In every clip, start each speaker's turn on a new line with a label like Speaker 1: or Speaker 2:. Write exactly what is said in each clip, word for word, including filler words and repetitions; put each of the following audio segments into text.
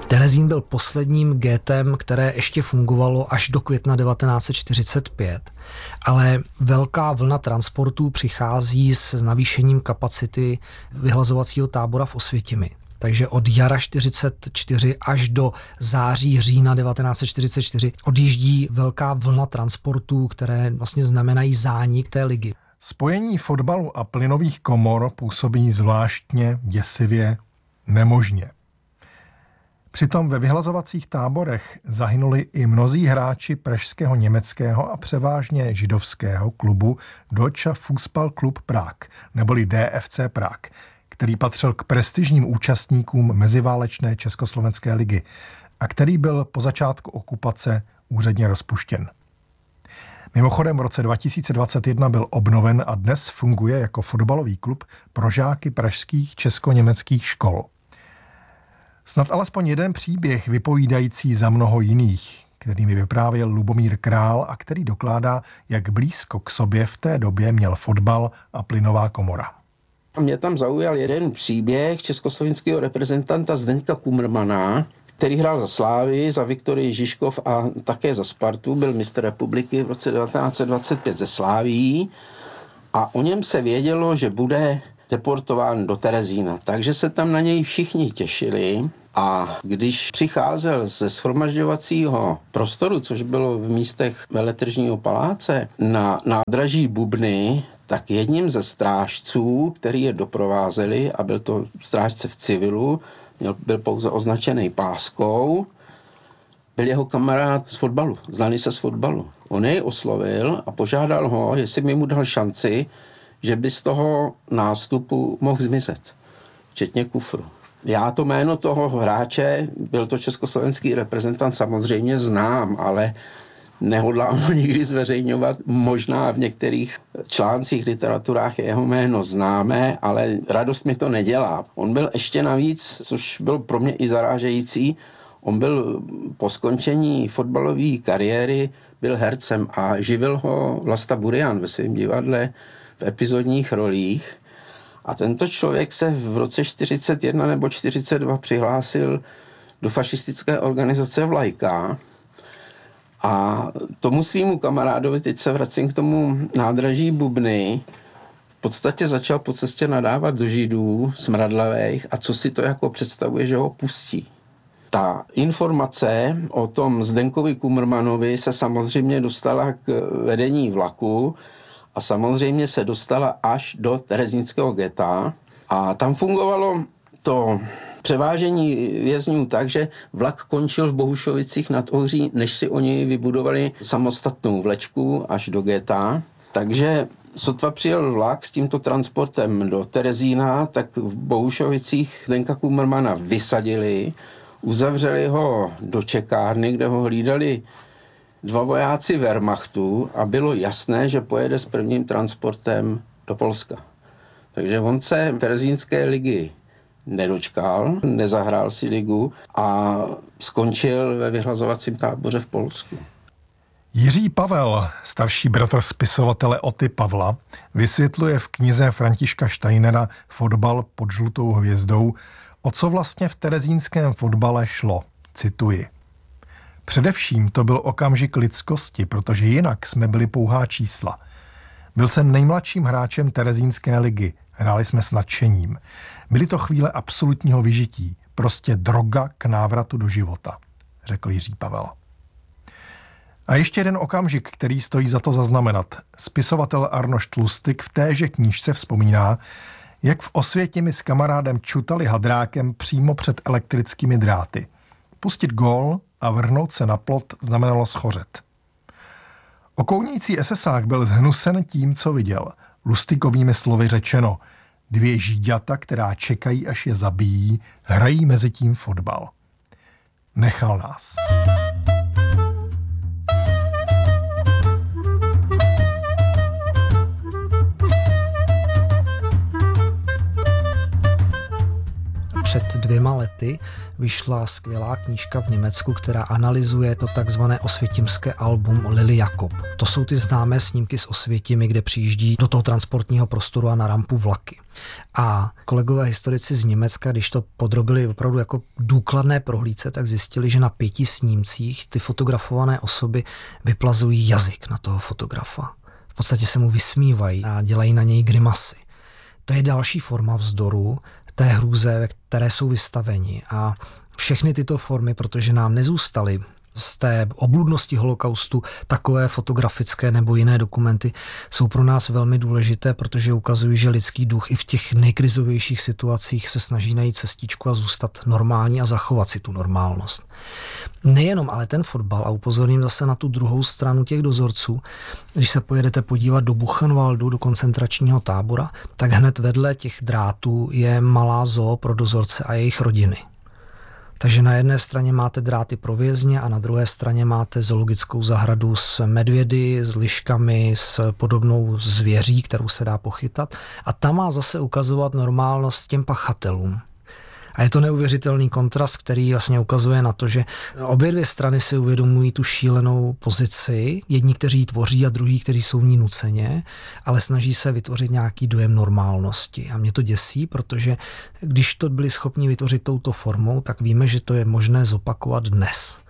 Speaker 1: Terezín byl posledním gétem, které ještě fungovalo až do května devatenáct set čtyřicet pět, ale velká vlna transportů přichází s navýšením kapacity vyhlazovacího tábora v Osvětimi. Takže od jara čtyřicet čtyři až do září, října devatenáct set čtyřicet čtyři odjíždí velká vlna transportů, které vlastně znamenají zánik té ligy.
Speaker 2: Spojení fotbalu a plynových komor působí zvláštně, děsivě, nemožně. Přitom ve vyhlazovacích táborech zahynuli i mnozí hráči pražského německého a převážně židovského klubu Deutscher Fußballklub Prag, neboli D F C Prah, který patřil k prestižním účastníkům meziválečné Československé ligy a který byl po začátku okupace úředně rozpuštěn. Mimochodem v roce dva tisíce dvacet jedna byl obnoven a dnes funguje jako fotbalový klub pro žáky pražských česko-německých škol. Snad alespoň jeden příběh vypovídající za mnoho jiných, který mi vyprávěl Lubomír Král a který dokládá, jak blízko k sobě v té době měl fotbal a plynová komora.
Speaker 3: Mě tam zaujal jeden příběh československého reprezentanta Zdeňka Kumrmana, který hrál za Slávy, za Viktorii Žižkov a také za Spartu, byl mistr republiky v roce devatenáct set dvacet pět ze Sláví a o něm se vědělo, že bude deportován do Terezína, takže se tam na něj všichni těšili a když přicházel ze shromažďovacího prostoru, což bylo v místech Veletržního paláce, na nádraží Bubny, tak jedním ze strážců, který je doprovázeli, a byl to strážce v civilu, měl, byl pouze označený páskou, byl jeho kamarád z fotbalu, znali se z fotbalu. On jej oslovil a požádal ho, jestli by mu dal šanci, že by z toho nástupu mohl zmizet, včetně kufru. Já to jméno toho hráče, byl to československý reprezentant, samozřejmě znám, ale nehodlám ho nikdy zveřejňovat. Možná v některých článcích, literaturách je jeho jméno známé, ale radost mi to nedělá. On byl ještě navíc, což bylo pro mě i zarážející, on byl po skončení fotbalové kariéry, byl hercem a živil ho Vlasta Burian ve svém divadle v epizodních rolích. A tento člověk se v roce čtyřicet jedna nebo čtyřicet dva přihlásil do fašistické organizace Vlajka a tomu svýmu kamarádovi, teď se vracím k tomu nádraží Bubny, v podstatě začal po cestě nadávat do Židů smradlavých a co si to jako představuje, že ho pustí. Ta informace o tom Zdenkovi Kumrmanovi se samozřejmě dostala k vedení vlaku a samozřejmě se dostala až do terezínského geta a tam fungovalo to převážení vězňů tak, že vlak končil v Bohušovicích nad Ohří, než si oni vybudovali samostatnou vlečku až do geta. Takže sotva přijel vlak s tímto transportem do Terezína, tak v Bohušovicích Zdenka Kumrmana vysadili, uzavřeli ho do čekárny, kde ho hlídali dva vojáci Wehrmachtu a bylo jasné, že pojede s prvním transportem do Polska. Takže on se terezínské ligy nedočkal, nezahrál si ligu a skončil ve vyhlazovacím táboře v Polsku.
Speaker 2: Jiří Pavel, starší bratr spisovatele Oty Pavla, vysvětluje v knize Františka Steinera Fotbal pod žlutou hvězdou, o co vlastně v terezínském fotbale šlo. Cituji. Především to byl okamžik lidskosti, protože jinak jsme byli pouhá čísla. Byl jsem nejmladším hráčem terezínské ligy, hráli jsme s nadšením. Byly to chvíle absolutního vyžití, prostě droga k návratu do života, řekl Jiří Pavel. A ještě jeden okamžik, který stojí za to zaznamenat. Spisovatel Arnošt Tlustig v téže knížce vzpomíná, jak v Osvětimi s kamarádem čutali hadrákem přímo před elektrickými dráty. Pustit gól a vrhnout se na plot znamenalo schořet. Okounící esesák byl zhnusen tím, co viděl. Lustigovými slovy řečeno, dvě žíďata, která čekají, až je zabijí, hrají mezi tím fotbal. Nechal nás.
Speaker 1: před dvěma lety vyšla skvělá knížka v Německu, která analyzuje to takzvané osvětimské album Lily Jakob. To jsou ty známé snímky z Osvětimi, kde přijíždí do toho transportního prostoru a na rampu vlaky. A kolegové historici z Německa, když to podrobili opravdu jako důkladné prohlídce, tak zjistili, že na pěti snímcích ty fotografované osoby vyplazují jazyk na toho fotografa. V podstatě se mu vysmívají a dělají na něj grimasy. To je další forma vzdoru té hrůze, ve které jsou vystaveni. A všechny tyto formy, protože nám nezůstaly z té obludnosti holokaustu takové fotografické nebo jiné dokumenty, jsou pro nás velmi důležité, protože ukazují, že lidský duch i v těch nejkrizovějších situacích se snaží najít cestičku a zůstat normální a zachovat si tu normálnost. Nejenom ale ten fotbal, a upozorním zase na tu druhou stranu těch dozorců, když se pojedete podívat do Buchenwaldu, do koncentračního tábora, tak hned vedle těch drátů je malá zoo pro dozorce a jejich rodiny. Takže na jedné straně máte dráty pro vězně a na druhé straně máte zoologickou zahradu s medvědy, s liškami, s podobnou zvěří, kterou se dá pochytat. A tam má zase ukazovat normálnost těm pachatelům. A je to neuvěřitelný kontrast, který vlastně ukazuje na to, že obě dvě strany si uvědomují tu šílenou pozici, jedni, kteří ji tvoří a druhý, kteří jsou v ní nuceně, ale snaží se vytvořit nějaký dojem normálnosti. A mě to děsí, protože když to byli schopni vytvořit touto formou, tak víme, že to je možné zopakovat dnes.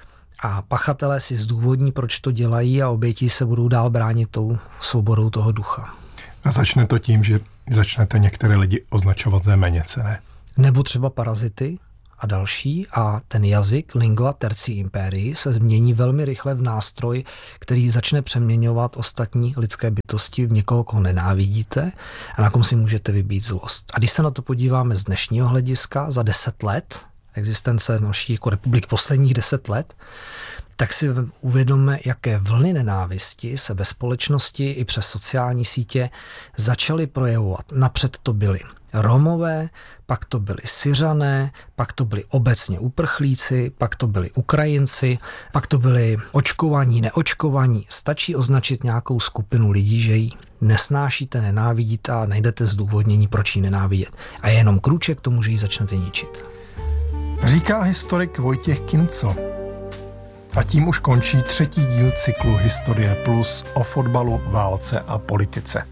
Speaker 1: A pachatelé si zdůvodní, proč to dělají a oběti se budou dál bránit tou svobodou toho ducha.
Speaker 2: A začne to tím, že začnete některé lidi označovat za méněcenné.
Speaker 1: Nebo třeba parazity a další a ten jazyk, lingua tertii imperii, se změní velmi rychle v nástroj, který začne přeměňovat ostatní lidské bytosti v někoho, koho nenávidíte a na kom si můžete vybít zlost. A když se na to podíváme z dnešního hlediska za deset let, existence naší jako republik posledních deset let, tak si uvědomme, jaké vlny nenávisti se ve společnosti i přes sociální sítě začaly projevovat. Napřed to byly Romové, pak to byli Syřané, pak to byli obecně uprchlíci, pak to byli Ukrajinci, pak to byli očkovaní, neočkovaní. Stačí označit nějakou skupinu lidí, že ji nesnášíte, nenávidíte a najdete zdůvodnění, proč ji nenávidět. A je jenom krůček k tomu, že ji začnete ničit.
Speaker 2: Říká historik Vojtěch Kincl. A tím už končí třetí díl cyklu Historie Plus o fotbalu, válce a politice.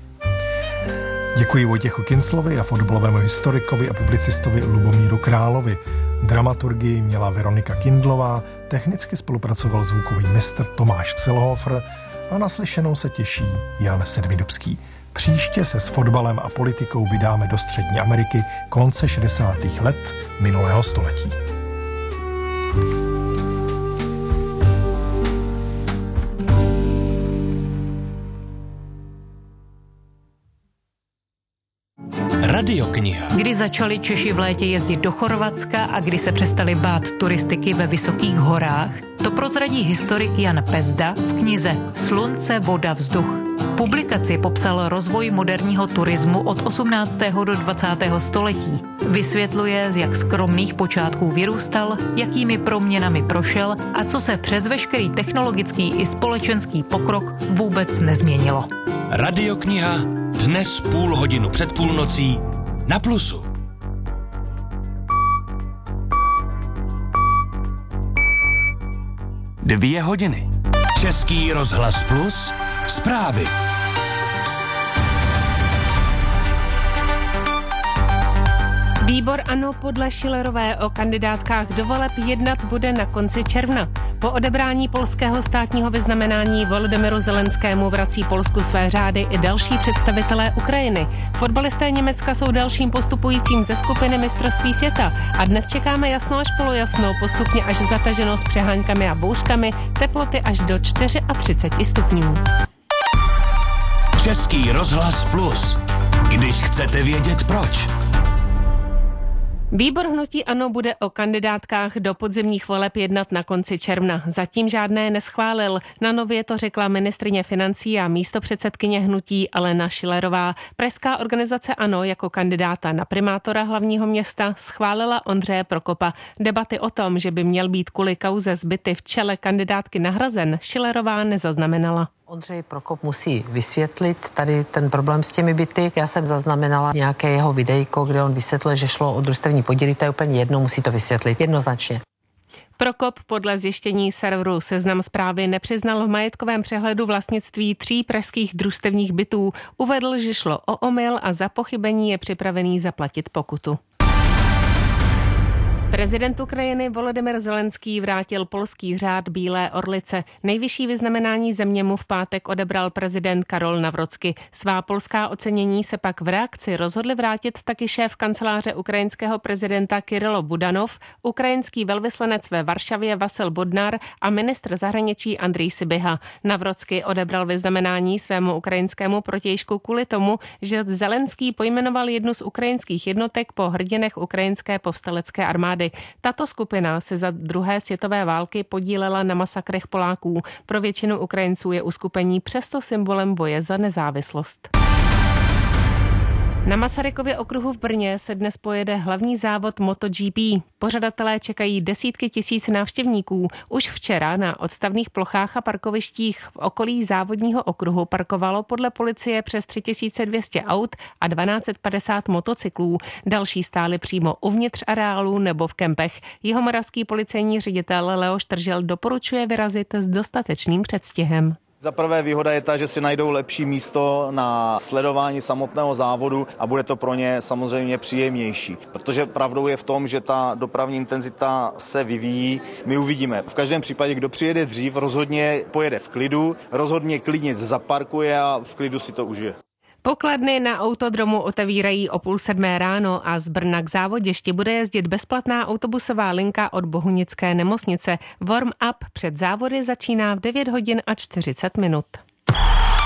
Speaker 2: Děkuji Vojtěchu Kinclovi a fotbalovému historikovi a publicistovi Lubomíru Královi. Dramaturgii měla Veronika Kindlová, technicky spolupracoval zvukový mistr Tomáš Celhofer a na slyšenou se těší Jan Sedmidubský. Příště se s fotbalem a politikou vydáme do Střední Ameriky konce šedesátých let minulého století.
Speaker 4: Radiokniha.
Speaker 5: Kdy začali Češi v létě jezdit do Chorvatska a kdy se přestali bát turistiky ve vysokých horách, to prozradí historik Jan Pezda v knize Slunce, voda, vzduch. V publikaci popsal rozvoj moderního turismu od osmnáctého do dvacátého století. Vysvětluje, z jak skromných počátků vyrůstal, jakými proměnami prošel a co se přes veškerý technologický i společenský pokrok vůbec nezměnilo.
Speaker 4: Radiokniha dnes půl hodinu před půlnocí na Plusu. Dvě hodiny. Český rozhlas Plus. Zprávy.
Speaker 6: Výbor ANO podle Schillerové o kandidátkách do voleb jednat bude na konci června. Po odebrání polského státního vyznamenání Volodymyru Zelenskému vrací Polsku své řády i další představitelé Ukrajiny. Fotbalisté Německa jsou dalším postupujícím ze skupiny mistrovství světa a dnes čekáme jasno až polojasno, postupně až zataženo s přeháňkami a bouřkami, teploty až do třicet čtyři stupňů.
Speaker 4: Český rozhlas Plus. Když chcete vědět proč.
Speaker 6: Výbor hnutí ANO bude o kandidátkách do podzimních voleb jednat na konci června. Zatím žádné neschválil. Na nově to řekla ministryně financí a místopředsedkyně hnutí Alena Schillerová. Pražská organizace ANO jako kandidáta na primátora hlavního města schválila Ondřeje Prokopa. Debaty o tom, že by měl být kvůli kauze zbyty v čele kandidátky nahrazen, Schillerová nezaznamenala.
Speaker 7: Ondřej Prokop musí vysvětlit tady ten problém s těmi byty. Já jsem zaznamenala nějaké jeho videjko, kde on vysvětlil, že šlo o družstevní podíly, to je úplně jedno, musí to vysvětlit jednoznačně.
Speaker 6: Prokop podle zjištění serveru Seznam Zprávy nepřiznal v majetkovém přehledu vlastnictví tří pražských družstevních bytů. Uvedl, že šlo o omyl a za pochybení je připravený zaplatit pokutu. Prezident Ukrajiny Volodymyr Zelenský vrátil polský řád Bílé orlice. Nejvyšší vyznamenání země mu v pátek odebral prezident Karol Nawrocki. Svá polská ocenění se pak v reakci rozhodli vrátit taky šéf kanceláře ukrajinského prezidenta Kyrylo Budanov, ukrajinský velvyslanec ve Varšavě Vasil Bodnar a ministr zahraničí Andrej Sybiha. Nawrocki odebral vyznamenání svému ukrajinskému protějšku kvůli tomu, že Zelenský pojmenoval jednu z ukrajinských jednotek po hrdinech ukrajinské povstalecké armády. Tato skupina se za druhé světové války podílela na masakrech Poláků. Pro většinu Ukrajinců je uskupení přesto symbolem boje za nezávislost. Na Masarykově okruhu v Brně se dnes pojede hlavní závod MotoGP. Pořadatelé čekají desítky tisíc návštěvníků. Už včera na odstavných plochách a parkovištích v okolí závodního okruhu parkovalo podle policie přes tři tisíce dvě stě aut a tisíc dvě stě padesát motocyklů. Další stály přímo uvnitř areálu nebo v kempech. Jihomoravský policejní ředitel Leoš Tržel doporučuje vyrazit s dostatečným předstihem.
Speaker 8: Za prvé výhoda je ta, že si najdou lepší místo na sledování samotného závodu a bude to pro ně samozřejmě příjemnější. Protože pravdou je v tom, že ta dopravní intenzita se vyvíjí. My uvidíme. V každém případě, kdo přijede dřív, rozhodně pojede v klidu, rozhodně klidně zaparkuje a v klidu si to užije.
Speaker 6: Pokladny na autodromu otevírají o půl sedmé ráno a z Brna k závoděšti bude jezdit bezplatná autobusová linka od Bohunické nemocnice. Warm-up před závody začíná v devět hodin a čtyřicet minut.